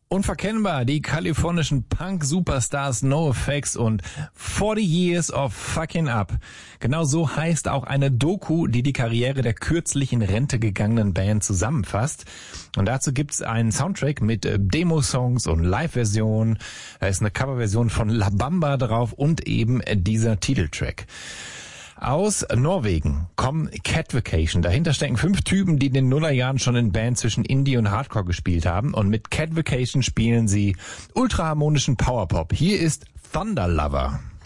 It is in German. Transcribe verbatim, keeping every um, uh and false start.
Unverkennbar, die kalifornischen Punk-Superstars NoFX und forty Years of Fucking Up. Genau so heißt auch eine Doku, die die Karriere der kürzlich in Rente gegangenen Band zusammenfasst. Und dazu gibt's einen Soundtrack mit Demo-Songs und Live-Versionen. Da ist eine Coverversion von La Bamba drauf und eben dieser Titeltrack. Aus Norwegen kommen Cat Vacation. Dahinter stecken fünf Typen, die in den Nullerjahren schon in Bands zwischen Indie und Hardcore gespielt haben. Und mit Cat Vacation spielen sie ultraharmonischen Powerpop. Hier ist Thunder Lover.